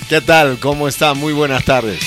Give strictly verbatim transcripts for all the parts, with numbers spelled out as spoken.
¿Qué tal? ¿Cómo está? Muy buenas tardes.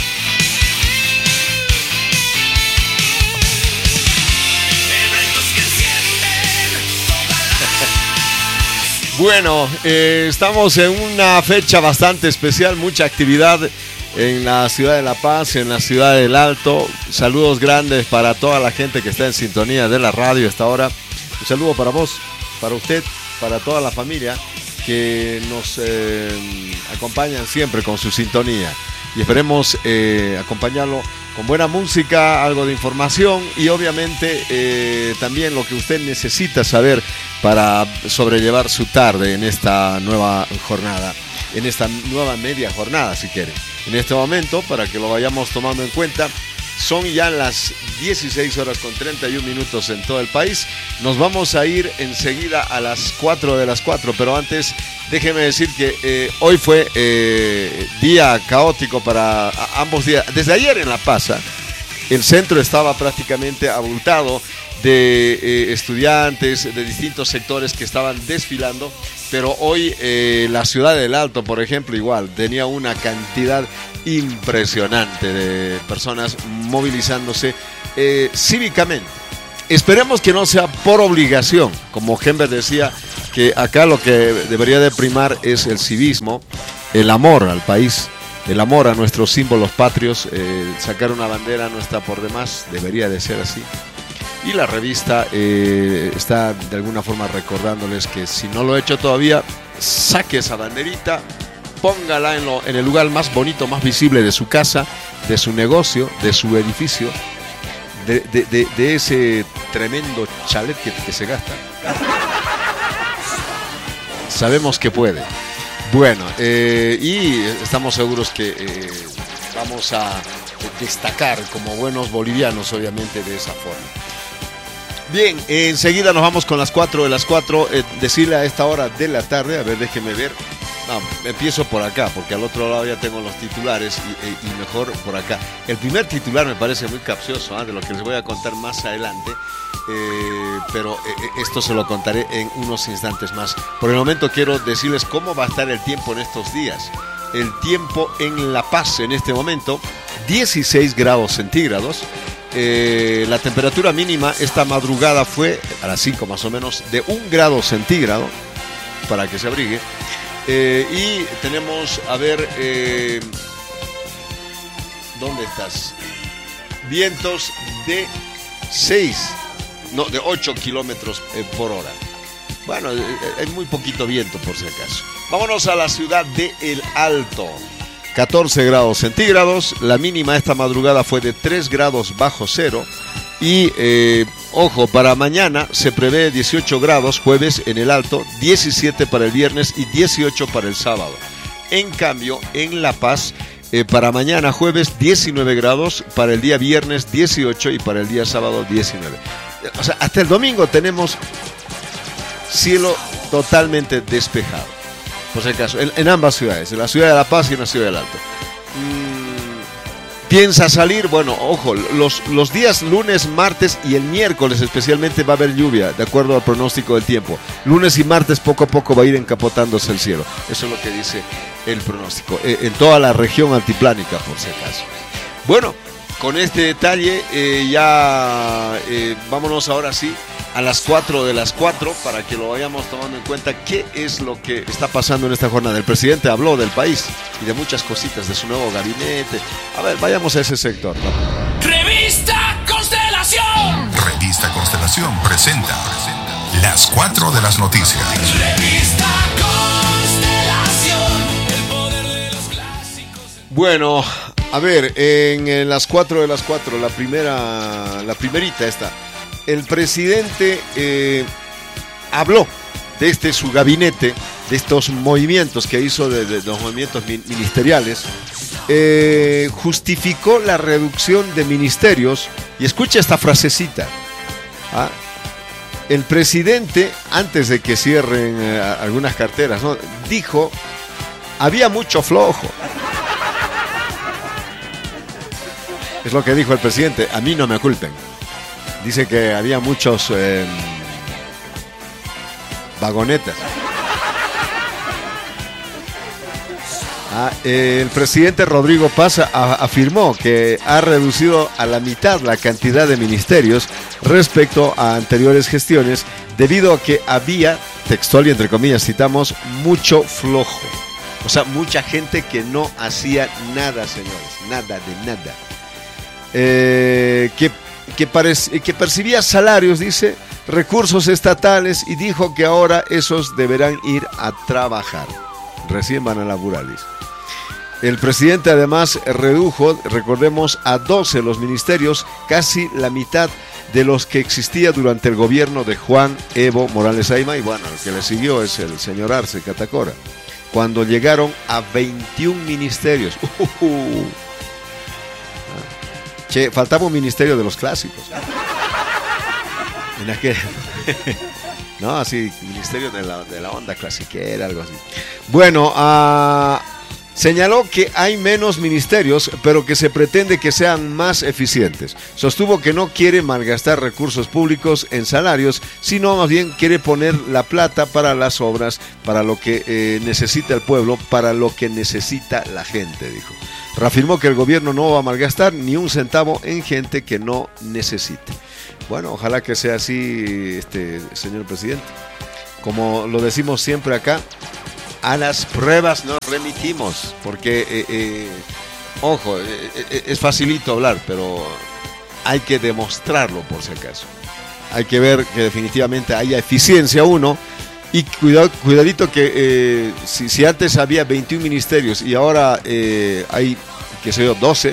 Bueno, eh, estamos en una fecha bastante especial, mucha actividad en la ciudad de La Paz, en la ciudad del Alto. Saludos grandes para toda la gente que está en sintonía de la radio a esta hora. Un saludo para vos, para usted, para toda la familia que nos eh, acompañan siempre con su sintonía. Y esperemos eh, acompañarlo con buena música, algo de información y obviamente eh, también lo que usted necesita saber para sobrellevar su tarde en esta nueva jornada, en esta nueva media jornada si quiere. En este momento, para que lo vayamos tomando en cuenta, son ya las dieciséis horas con treinta y un minutos en todo el país. Nos vamos a ir enseguida a las cuatro de las cuatro, pero antes déjeme decir que eh, hoy fue eh, día caótico para a, ambos días. Desde ayer en La Paz, el centro estaba prácticamente abultado de eh, estudiantes de distintos sectores que estaban desfilando, pero hoy eh, la ciudad del Alto, por ejemplo, igual tenía una cantidad impresionante de personas movilizándose eh, cívicamente. Esperemos que no sea por obligación, como Hember decía, que acá lo que debería de primar es el civismo, el amor al país, el amor a nuestros símbolos patrios. Eh, sacar una bandera no está por demás, debería de ser así. Y la revista eh, está de alguna forma recordándoles que si no lo he hecho todavía, saque esa banderita, póngala en, lo, en el lugar más bonito, más visible de su casa, de su negocio, de su edificio, de, de, de, de ese tremendo chalet que, que se gasta. Sabemos que puede. Bueno, eh, y estamos seguros que eh, vamos a destacar como buenos bolivianos, obviamente, de esa forma. Bien, eh, enseguida nos vamos con las cuatro de las cuatro. Eh, decirle a esta hora de la tarde, a ver, déjeme ver. No, empiezo por acá, porque al otro lado ya tengo los titulares y, y, y mejor por acá. El primer titular me parece muy capcioso, ¿eh? De lo que les voy a contar más adelante, eh, pero eh, esto se lo contaré en unos instantes más. Por el momento quiero decirles cómo va a estar el tiempo en estos días. El tiempo en La Paz en este momento, dieciséis grados centígrados. Eh, la temperatura mínima esta madrugada fue a las cinco más o menos de un grado centígrado, para que se abrigue. Eh, y tenemos, a ver, eh, ¿dónde estás? Vientos de seis, no, de ocho kilómetros eh, por hora. Bueno, eh, hay muy poquito viento por si acaso. Vámonos a la ciudad de El Alto. catorce grados centígrados, la mínima esta madrugada fue de tres grados bajo cero. Y, eh, ojo, para mañana se prevé dieciocho grados jueves en El Alto, diecisiete para el viernes y dieciocho para el sábado. En cambio, en La Paz, eh, para mañana jueves diecinueve grados, para el día viernes dieciocho y para el día sábado diecinueve. O sea, hasta el domingo tenemos cielo totalmente despejado, por si acaso, en, en ambas ciudades, en la ciudad de La Paz y en la ciudad del Alto. Mm. ¿Piensa salir? Bueno, ojo, los, los días lunes, martes y el miércoles especialmente va a haber lluvia, de acuerdo al pronóstico del tiempo. Lunes y martes poco a poco va a ir encapotándose el cielo. Eso es lo que dice el pronóstico. Eh, en toda la región altiplánica, por si acaso. Bueno, con este detalle eh, ya eh, vámonos ahora sí a las cuatro de las cuatro para que lo vayamos tomando en cuenta qué es lo que está pasando en esta jornada. El presidente habló del país y de muchas cositas, de su nuevo gabinete. A ver, vayamos a ese sector, ¿no? Revista Constelación. Revista Constelación presenta las cuatro de las noticias. Revista Constelación. El poder de los clásicos. Bueno, a ver, en, en las cuatro de las cuatro, la primera, la primerita esta. El presidente eh, habló de este su gabinete, de estos movimientos que hizo, de, de los movimientos ministeriales, eh, justificó la reducción de ministerios y escucha esta frasecita. ¿Ah? El presidente, antes de que cierren eh, algunas carteras, ¿no?, dijo, había mucho flojo. Es lo que dijo el presidente, a mí no me culpen. Dice que había muchos eh, vagonetas. Ah, eh, el presidente Rodrigo Paz a, afirmó que ha reducido a la mitad la cantidad de ministerios respecto a anteriores gestiones debido a que había, textual y entre comillas citamos, mucho flojo. O sea, mucha gente que no hacía nada, señores, nada de nada. Eh, que, que, parec- que percibía salarios, dice, recursos estatales y dijo que ahora esos deberán ir a trabajar. Recién van a laburar, dice. El presidente además redujo, recordemos, a doce los ministerios, casi la mitad de los que existía durante el gobierno de Juan Evo Morales Ayma, y bueno, el que le siguió es el señor Arce Catacora, cuando llegaron a veintiún ministerios. Uh, uh. Che, faltaba un ministerio de los clásicos. En aquel... no, así, ministerio de la, de la onda clasiquera, algo así. Bueno, a... Uh, señaló que hay menos ministerios, pero que se pretende que sean más eficientes. Sostuvo que no quiere malgastar recursos públicos en salarios, sino más bien quiere poner la plata para las obras, para lo que eh, necesita el pueblo, para lo que necesita la gente, dijo. Reafirmó que el gobierno no va a malgastar ni un centavo en gente que no necesite. Bueno, ojalá que sea así, este, señor presidente. Como lo decimos siempre acá, a las pruebas nos remitimos, porque, eh, eh, ojo, eh, eh, es facilito hablar, pero hay que demostrarlo por si acaso. Hay que ver que definitivamente haya eficiencia uno, y cuidado, cuidadito que eh, si, si antes había veintiún ministerios y ahora eh, hay, qué sé yo, doce,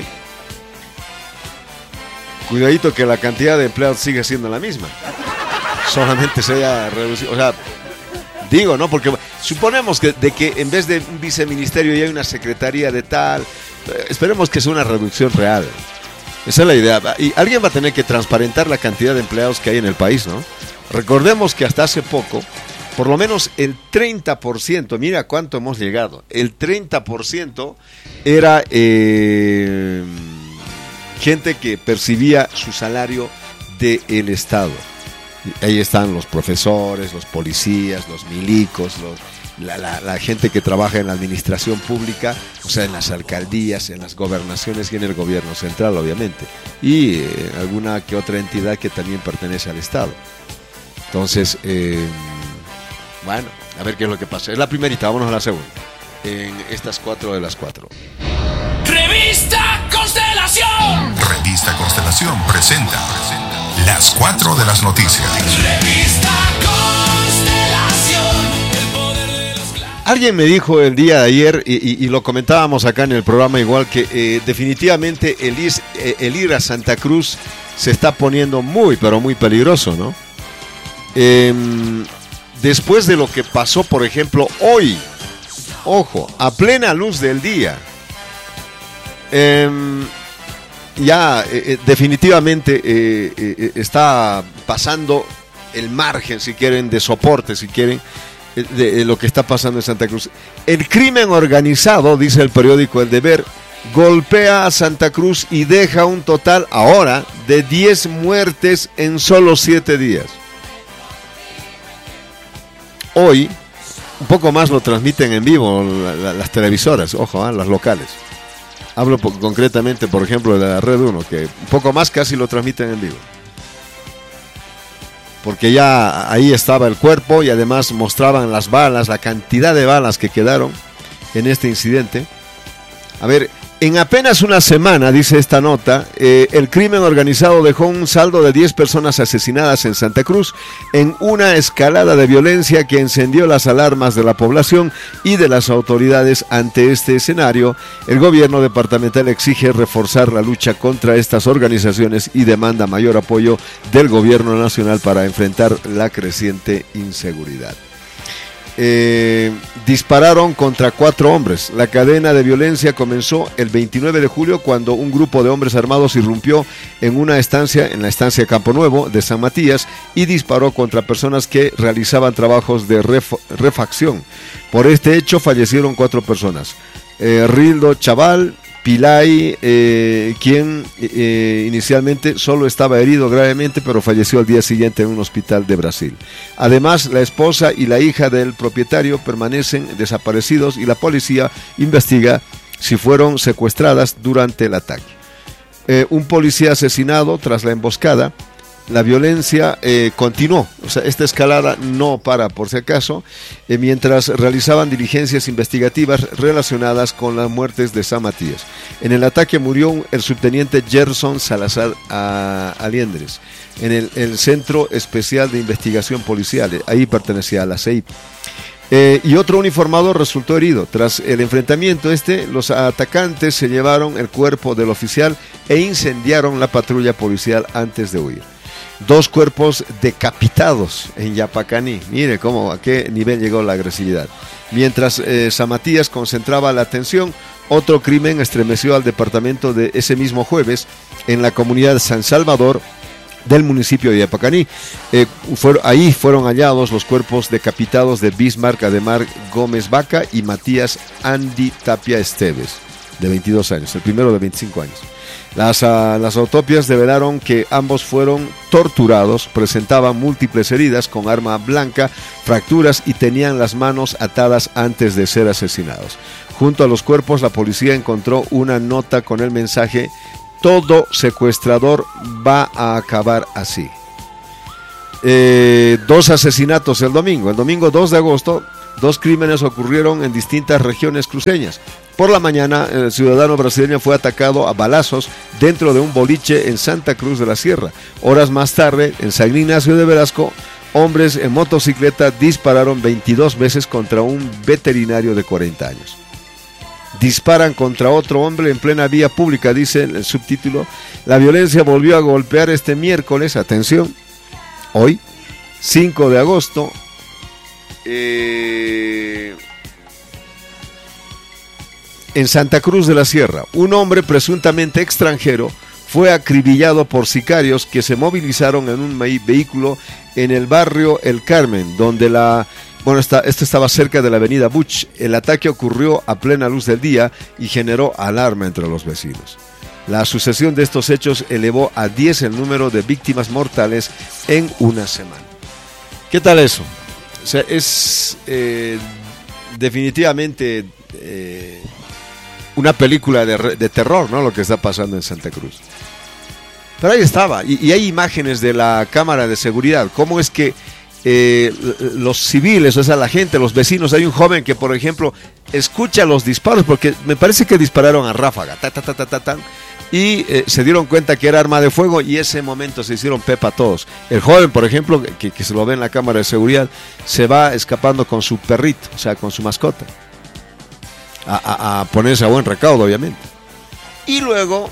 cuidadito que la cantidad de empleados sigue siendo la misma. Solamente se haya reducido, o sea, digo, ¿no? Porque suponemos que, de que en vez de un viceministerio ya hay una secretaría de tal, esperemos que sea una reducción real. Esa es la idea. Y alguien va a tener que transparentar la cantidad de empleados que hay en el país, ¿no? Recordemos que hasta hace poco, por lo menos el treinta por ciento, mira cuánto hemos llegado, el treinta por ciento era eh, gente que percibía su salario del Estado. Ahí están los profesores, los policías, los milicos, los, la, la, la gente que trabaja en la administración pública, o sea, en las alcaldías, en las gobernaciones y en el gobierno central, obviamente. Y eh, alguna que otra entidad que también pertenece al Estado. Entonces, eh, bueno, a ver qué es lo que pasa. Es la primerita, vámonos a la segunda. En estas cuatro de las cuatro. Revista Constelación. Revista Constelación presenta las cuatro de las noticias. Revista Constelación. El poder de los clásicos. Alguien me dijo el día de ayer, y, y, y lo comentábamos acá en el programa igual, que eh, definitivamente el, is, eh, el ir a Santa Cruz se está poniendo muy, pero muy peligroso, ¿no? Eh, después de lo que pasó, por ejemplo, hoy, ojo, a plena luz del día, eh, ya eh, definitivamente eh, eh, está pasando el margen, si quieren, de soporte, si quieren, de, de lo que está pasando en Santa Cruz. El crimen organizado, dice el periódico El Deber, golpea a Santa Cruz y deja un total ahora de diez muertes en solo siete días. Hoy, un poco más lo transmiten en vivo la, la, las televisoras, ojo, ¿eh? Las locales. Hablo por, concretamente, por ejemplo, de la Red uno, que un poco más casi lo transmiten en vivo. Porque ya ahí estaba el cuerpo y además mostraban las balas, la cantidad de balas que quedaron en este incidente. A ver, en apenas una semana, dice esta nota, eh, el crimen organizado dejó un saldo de diez personas asesinadas en Santa Cruz en una escalada de violencia que encendió las alarmas de la población y de las autoridades. Ante este escenario, el gobierno departamental exige reforzar la lucha contra estas organizaciones y demanda mayor apoyo del gobierno nacional para enfrentar la creciente inseguridad. Eh, dispararon contra cuatro hombres. La cadena de violencia comenzó el veintinueve de julio cuando un grupo de hombres armados irrumpió en una estancia, en la estancia Campo Nuevo de San Matías, y disparó contra personas que realizaban trabajos de ref, refacción. Por este hecho fallecieron cuatro personas. Eh, Rildo Chaval, Pilay, eh, quien eh, inicialmente solo estaba herido gravemente, pero falleció al día siguiente en un hospital de Brasil. Además, la esposa y la hija del propietario permanecen desaparecidos y la policía investiga si fueron secuestradas durante el ataque. Eh, un policía asesinado tras la emboscada. La violencia eh, continuó, o sea, esta escalada no para por si acaso, eh, mientras realizaban diligencias investigativas relacionadas con las muertes de San Matías. En el ataque murió el subteniente Gerson Salazar a, Aliendres, en el, el Centro Especial de Investigación Policial, ahí pertenecía a la C E I P. Eh, y otro uniformado resultó herido. Tras el enfrentamiento este, los atacantes se llevaron el cuerpo del oficial e incendiaron la patrulla policial antes de huir. Dos cuerpos decapitados en Yapacaní. Mire cómo, a qué nivel llegó la agresividad. Mientras eh, San Matías concentraba la atención, otro crimen estremeció al departamento de ese mismo jueves en la comunidad de San Salvador del municipio de Yapacaní. Eh, fueron, ahí fueron hallados los cuerpos decapitados de Bismarck Ademar Gómez Vaca y Matías Andy Tapia Esteves, de veintidós años, el primero de veinticinco años. Las, uh, las autopsias develaron que ambos fueron torturados, presentaban múltiples heridas con arma blanca, fracturas y tenían las manos atadas antes de ser asesinados. Junto a los cuerpos, la policía encontró una nota con el mensaje: todo secuestrador va a acabar así. Eh, dos asesinatos el domingo. El domingo dos de agosto, dos crímenes ocurrieron en distintas regiones cruceñas. Por la mañana, el ciudadano brasileño fue atacado a balazos dentro de un boliche en Santa Cruz de la Sierra. Horas más tarde, en San Ignacio de Velasco, hombres en motocicleta dispararon veintidós veces contra un veterinario de cuarenta años. Disparan contra otro hombre en plena vía pública, dice el subtítulo. La violencia volvió a golpear este miércoles, atención, hoy, cinco de agosto, eh, en Santa Cruz de la Sierra. Un hombre presuntamente extranjero fue acribillado por sicarios que se movilizaron en un vehículo en el barrio El Carmen, donde la... Bueno, esta, esto estaba cerca de la avenida Buch. El ataque ocurrió a plena luz del día y generó alarma entre los vecinos. La sucesión de estos hechos elevó a diez el número de víctimas mortales en una semana. ¿Qué tal eso? O sea, es eh, definitivamente eh, una película de, de terror, ¿no? Lo que está pasando en Santa Cruz. Pero ahí estaba, y, y hay imágenes de la cámara de seguridad. ¿Cómo es que Eh, los civiles, o sea, la gente, los vecinos, hay un joven que, por ejemplo, escucha los disparos, porque me parece que dispararon a ráfaga, ta, ta, ta, ta, ta, ta, y eh, se dieron cuenta que era arma de fuego, y ese momento se hicieron pepa todos. El joven, por ejemplo, que, que se lo ve en la cámara de seguridad, se va escapando con su perrito, o sea, con su mascota, a, a, a ponerse a buen recaudo, obviamente. Y luego,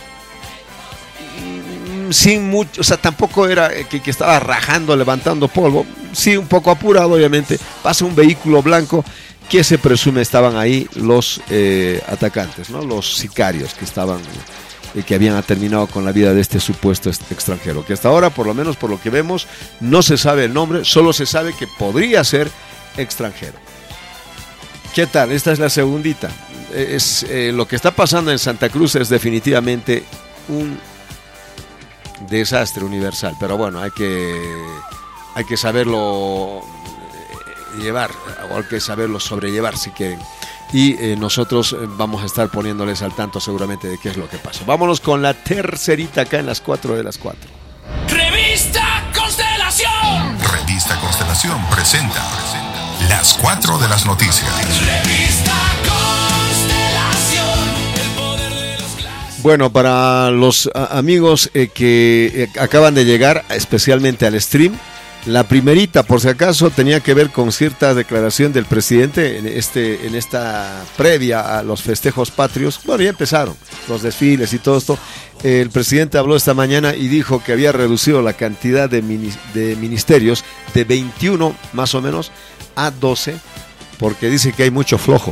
sin mucho, o sea, tampoco era que, que estaba rajando, levantando polvo, sí, un poco apurado, obviamente, pasa un vehículo blanco que se presume estaban ahí los eh, atacantes, ¿no? Los sicarios que estaban, eh, que habían terminado con la vida de este supuesto extranjero, que hasta ahora, por lo menos por lo que vemos, no se sabe el nombre, solo se sabe que podría ser extranjero. ¿Qué tal? Esta es la segundita. Es, eh, lo que está pasando en Santa Cruz es definitivamente un desastre universal, pero bueno, hay que hay que saberlo llevar, o hay que saberlo sobrellevar si quieren, y eh, nosotros vamos a estar poniéndoles al tanto seguramente de qué es lo que pasa. Vámonos con la tercerita acá en las cuatro de las cuatro. Revista Constelación. Revista Constelación presenta las cuatro de las noticias. Revista Constelación. El poder de los clásicos. Bueno, para los a, amigos eh, que eh, acaban de llegar, especialmente al stream, la primerita, por si acaso, tenía que ver con cierta declaración del presidente en, este, en esta previa a los festejos patrios. Bueno, ya empezaron los desfiles y todo esto. El presidente habló esta mañana y dijo que había reducido la cantidad de, mini, de ministerios de veintiuno, más o menos, a doce, porque dice que hay mucho flojo.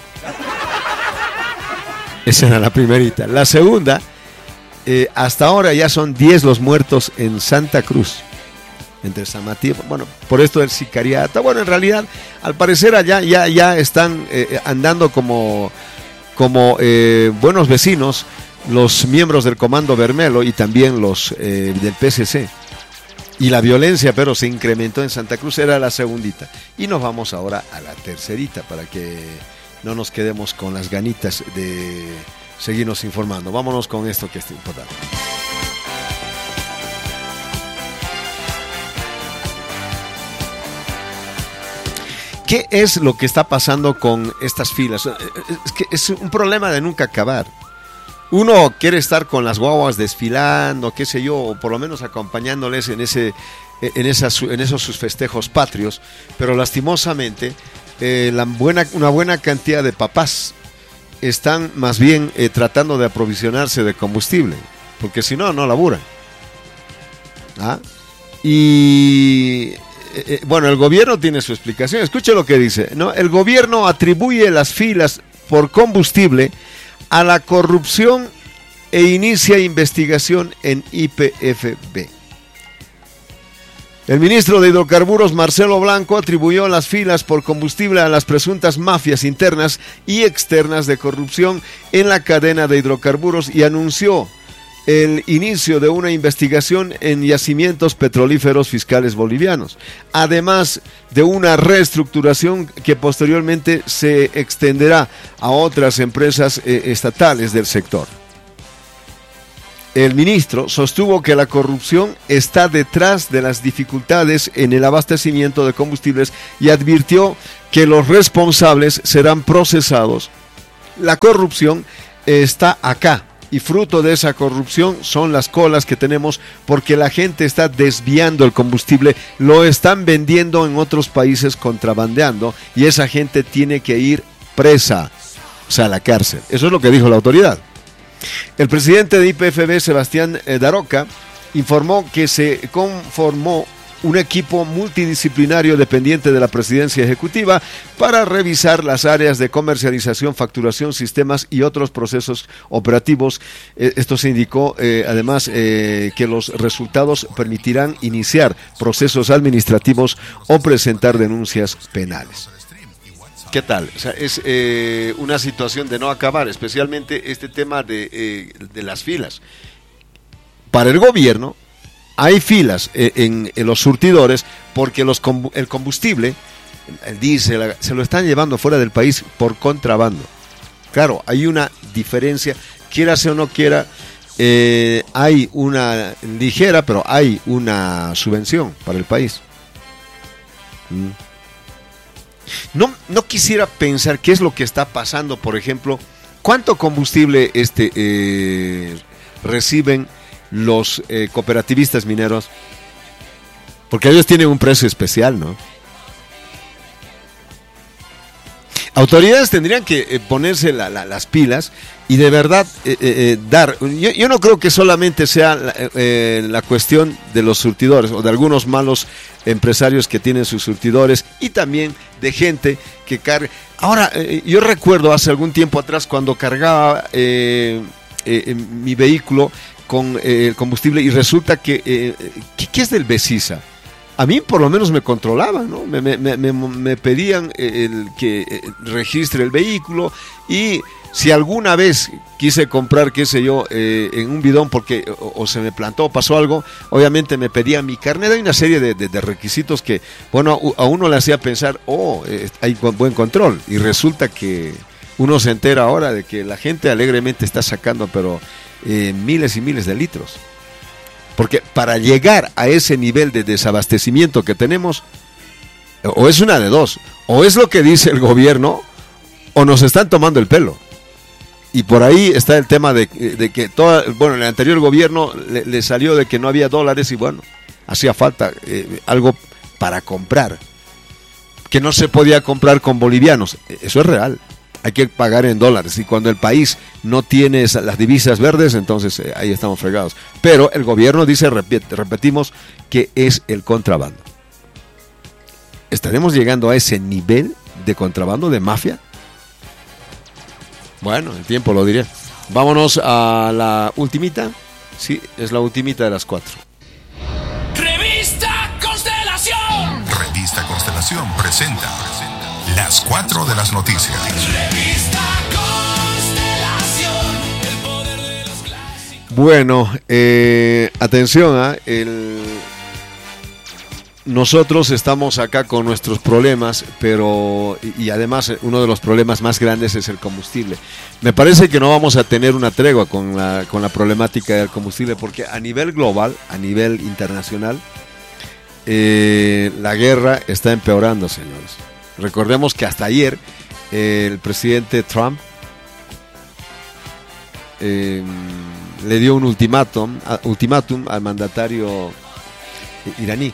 Esa era la primerita. La segunda, eh, hasta ahora ya son diez los muertos en Santa Cruz, entre San Matías, bueno, por esto del sicariato. Bueno, en realidad, al parecer allá ya, ya están eh, andando como, como eh, buenos vecinos, los miembros del Comando Bermelo y también los eh, del P S C. Y la violencia, pero se incrementó en Santa Cruz, era la segundita. Y nos vamos ahora a la tercerita para que no nos quedemos con las ganitas de seguirnos informando. Vámonos con esto que es importante. ¿Qué es lo que está pasando con estas filas? Es que es un problema de nunca acabar. Uno quiere estar con las guaguas desfilando, qué sé yo, o por lo menos acompañándoles en ese, en esas, en esos sus festejos patrios, pero lastimosamente eh, la buena, una buena cantidad de papás están más bien eh, tratando de aprovisionarse de combustible, porque si no, no laburan. ¿Ah? Y eh, bueno, el gobierno tiene su explicación. Escuche lo que dice, ¿no? El gobierno atribuye las filas por combustible a la corrupción e inicia investigación en Y P F B. El ministro de Hidrocarburos, Marcelo Blanco, atribuyó las filas por combustible a las presuntas mafias internas y externas de corrupción en la cadena de hidrocarburos y anunció el inicio de una investigación en yacimientos petrolíferos fiscales bolivianos, además de una reestructuración que posteriormente se extenderá a otras empresas eh, estatales del sector. El ministro sostuvo que la corrupción está detrás de las dificultades en el abastecimiento de combustibles y advirtió que los responsables serán procesados. La corrupción está acá. Y fruto de esa corrupción son las colas que tenemos porque la gente está desviando el combustible, lo están vendiendo en otros países contrabandeando y esa gente tiene que ir presa, o sea, a la cárcel. Eso es lo que dijo la autoridad. El presidente de Y P F B, Sebastián Daroca, informó que se conformó un equipo multidisciplinario dependiente de la presidencia ejecutiva para revisar las áreas de comercialización, facturación, sistemas y otros procesos operativos. Eh, esto se indicó, eh, además, eh, que los resultados permitirán iniciar procesos administrativos o presentar denuncias penales. ¿Qué tal? O sea, es eh, una situación de no acabar, especialmente este tema de, eh, de las filas. Para el gobierno, hay filas en, en los surtidores porque los, el combustible, el diésel, se lo están llevando fuera del país por contrabando. Claro, hay una diferencia, quiera o no quiera, eh, hay una ligera, pero hay una subvención para el país. Mm. No, no quisiera pensar qué es lo que está pasando, por ejemplo, cuánto combustible este eh, reciben los eh, cooperativistas mineros, porque ellos tienen un precio especial, ¿no? Autoridades tendrían que eh, ponerse la, la, las pilas y de verdad eh, eh, dar, yo, yo no creo que solamente sea la, eh, la cuestión de los surtidores o de algunos malos empresarios que tienen sus surtidores y también de gente que carga. Ahora, eh, yo recuerdo hace algún tiempo atrás cuando cargaba eh, eh, mi vehículo con eh, el combustible y resulta que, eh, ¿qué, ¿qué es del Besisa? A mí por lo menos me controlaban, ¿no? Me, me, me, me pedían el que registre el vehículo y si alguna vez quise comprar, qué sé yo, eh, en un bidón porque o, o se me plantó o pasó algo, obviamente me pedían mi carnet. Hay una serie de, de, de requisitos que, bueno, a uno le hacía pensar, oh, eh, hay buen control y resulta que uno se entera ahora de que la gente alegremente está sacando, pero eh, miles y miles de litros. Porque para llegar a ese nivel de desabastecimiento que tenemos, o es una de dos, o es lo que dice el gobierno, o nos están tomando el pelo. Y por ahí está el tema de, de que, toda, bueno, el anterior gobierno le, le salió de que no había dólares y bueno, hacía falta eh, algo para comprar, que no se podía comprar con bolivianos. Eso es real. Hay que pagar en dólares y cuando el país no tiene esa, las divisas verdes, entonces eh, ahí estamos fregados. Pero el gobierno dice, repite, repetimos, que es el contrabando. ¿Estaremos llegando a ese nivel de contrabando, de mafia? Bueno, el tiempo lo diré. Vámonos a la ultimita. Sí, es la ultimita de las cuatro. Revista Constelación. Revista Constelación presenta las cuatro de las noticias. Revista Constelación. El poder de las Bueno, eh, atención, ¿eh? el... nosotros estamos acá con nuestros problemas, pero y, y además uno de los problemas más grandes es el combustible. Me parece que no vamos a tener una tregua con la, con la problemática del combustible, porque a nivel global, a nivel internacional, eh, la guerra está empeorando, señores. Recordemos que hasta ayer eh, el presidente Trump eh, le dio un ultimátum, ultimátum al mandatario iraní.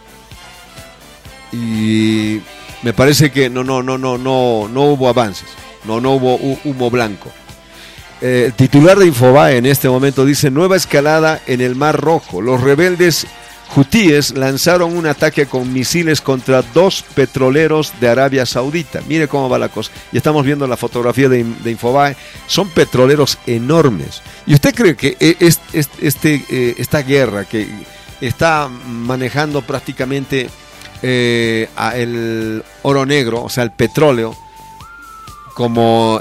Y me parece que no no no no no no hubo avances, no no hubo humo blanco. Eh, el titular de Infobae en este momento dice: nueva escalada en el Mar Rojo. Los rebeldes hutíes lanzaron un ataque con misiles contra dos petroleros de Arabia Saudita. Mire cómo va la cosa. Y estamos viendo la fotografía de, de Infobae. Son petroleros enormes. ¿Y usted cree que este, este, esta guerra que está manejando prácticamente eh, a el oro negro, o sea, el petróleo, como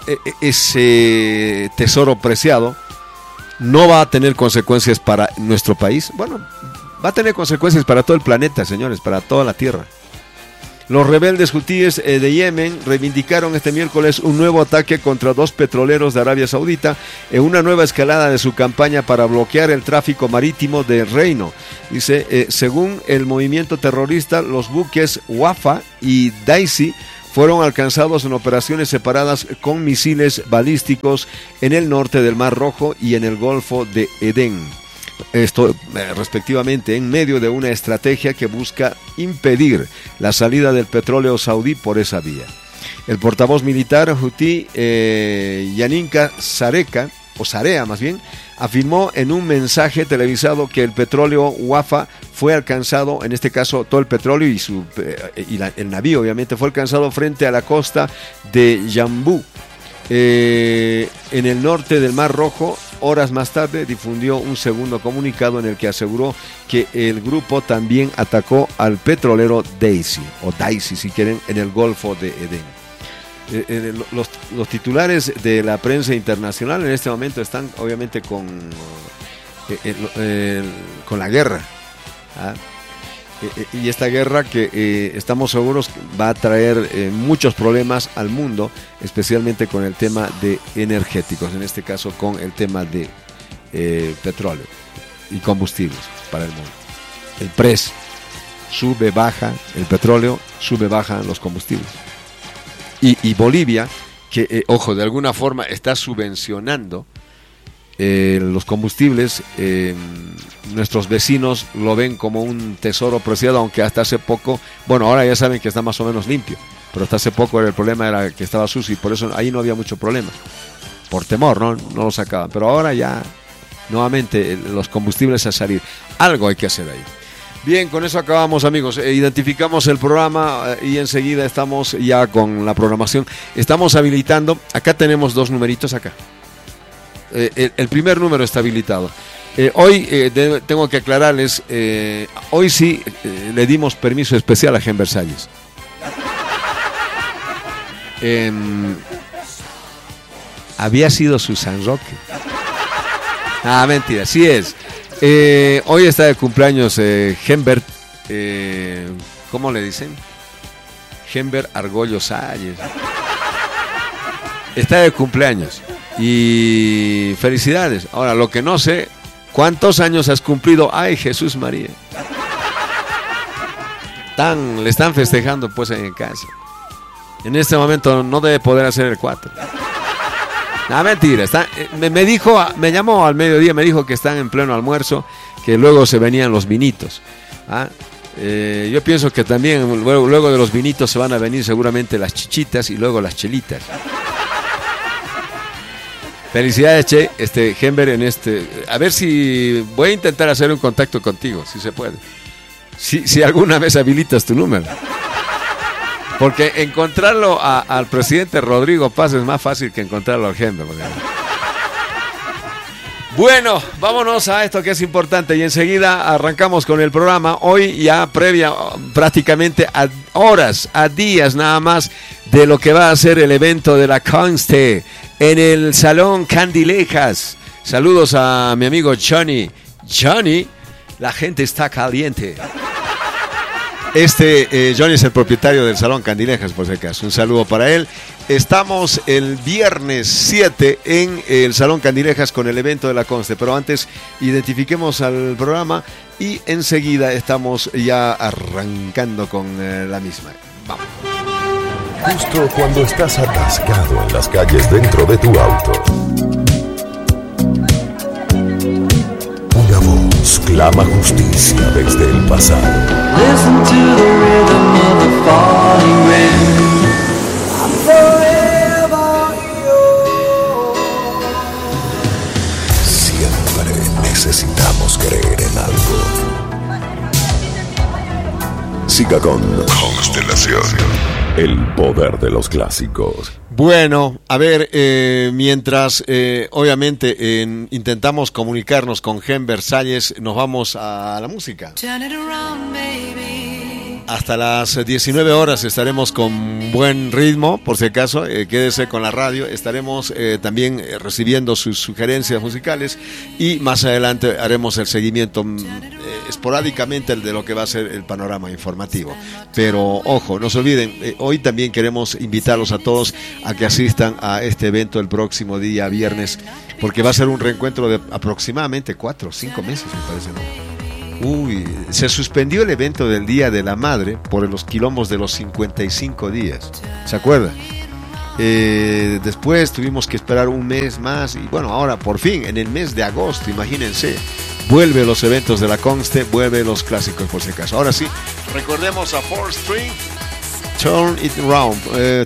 ese tesoro preciado, no va a tener consecuencias para nuestro país? Bueno, va a tener consecuencias para todo el planeta, señores, para toda la Tierra. Los rebeldes hutíes eh, de Yemen reivindicaron este miércoles un nuevo ataque contra dos petroleros de Arabia Saudita en una nueva escalada de su campaña para bloquear el tráfico marítimo del reino. Dice, eh, según el movimiento terrorista, los buques Wafa y Daisy fueron alcanzados en operaciones separadas con misiles balísticos en el norte del Mar Rojo y en el Golfo de Edén. Esto eh, respectivamente en medio de una estrategia que busca impedir la salida del petróleo saudí por esa vía. El portavoz militar hutí eh, Yaninka Sareka, o Sarea más bien, afirmó en un mensaje televisado que el petróleo Wafa fue alcanzado, en este caso todo el petróleo y, su, eh, y la, el navío obviamente fue alcanzado frente a la costa de Yambú, eh, en el norte del Mar Rojo. Horas más tarde difundió un segundo comunicado en el que aseguró que el grupo también atacó al petrolero Daisy, o Daisy si quieren, en el Golfo de Edén. Eh, eh, los, los titulares de la prensa internacional en este momento están obviamente con, eh, eh, eh, con la guerra. ¿Ah? Eh, y esta guerra que eh, estamos seguros va a traer eh, muchos problemas al mundo, especialmente con el tema de energéticos, en este caso con el tema de eh, petróleo y combustibles para el mundo. El precio sube, baja, el petróleo sube, baja los combustibles. Y, y Bolivia, que eh, ojo, de alguna forma está subvencionando eh, los combustibles, eh, nuestros vecinos lo ven como un tesoro preciado, aunque hasta hace poco, bueno, ahora ya saben que está más o menos limpio, pero hasta hace poco el problema era que estaba sucio y por eso ahí no había mucho problema, por temor, no, no lo sacaban, pero ahora ya nuevamente los combustibles a salir, algo hay que hacer ahí. Bien, con eso acabamos, amigos. Eh, identificamos el programa eh, y enseguida estamos ya con la programación. Estamos habilitando, acá tenemos dos numeritos acá. Eh, el, el primer número está habilitado. Eh, hoy eh, de, tengo que aclararles, eh, hoy sí eh, le dimos permiso especial a Gen Versalles. Eh, había sido su San Roque. Ah, mentira, sí es. Eh, hoy está de cumpleaños eh, Genbert, eh, ¿cómo le dicen? Genbert Argollo Salles. Está de cumpleaños y felicidades. Ahora, lo que no sé, ¿cuántos años has cumplido? Ay, Jesús María. Tan, le están festejando pues en casa. En este momento no debe poder hacer el cuatro. No, mentira, está, me, me dijo, me llamó al mediodía, me dijo que están en pleno almuerzo, que luego se venían los vinitos. ¿Ah? Eh, yo pienso que también luego, luego de los vinitos se van a venir seguramente las chichitas y luego las chelitas. Felicidades, Che, este Genber, en este, a ver si voy a intentar hacer un contacto contigo, si se puede. Si, si alguna vez habilitas tu número. Porque encontrarlo a, al presidente Rodrigo Paz es más fácil que encontrarlo al Genber. Bueno, vámonos a esto que es importante y enseguida arrancamos con el programa. Hoy ya previa prácticamente a horas, a días nada más de lo que va a ser el evento de la Conste en el Salón Candilejas. Saludos a mi amigo Johnny. Johnny, la gente está caliente. Este eh, Johnny es el propietario del Salón Candilejas, por si acaso. Un saludo para él. Estamos el viernes siete en el Salón Candilejas con el evento de la Conste. Pero antes identifiquemos al programa y enseguida estamos ya arrancando con eh, la misma. Vamos. Justo cuando estás atascado en las calles dentro de tu auto, una voz clama justicia desde el pasado. Listen to the rhythm of the falling rain. I'm forever yours. Siempre necesitamos creer en algo. Siga con Constelación, el poder de los clásicos. Bueno, a ver, eh, mientras eh, obviamente eh, intentamos comunicarnos con Gen Versalles, nos vamos a la música. Turn it around, baby. Hasta las diecinueve horas estaremos con buen ritmo, por si acaso, eh, quédese con la radio. Estaremos eh, también eh, recibiendo sus sugerencias musicales y más adelante haremos el seguimiento eh, esporádicamente de lo que va a ser el panorama informativo. Pero ojo, no se olviden, eh, hoy también queremos invitarlos a todos a que asistan a este evento el próximo día viernes, porque va a ser un reencuentro de aproximadamente cuatro o cinco meses, me parece, ¿no? Uy, se suspendió el evento del Día de la Madre por los quilombos de los cincuenta y cinco días, ¿se acuerda? Eh, después tuvimos que esperar un mes más y bueno, ahora por fin, en el mes de agosto, imagínense, vuelve los eventos de la Conste, vuelve los clásicos por si acaso. Ahora sí, recordemos a Fourth String, Turn It Around, eh,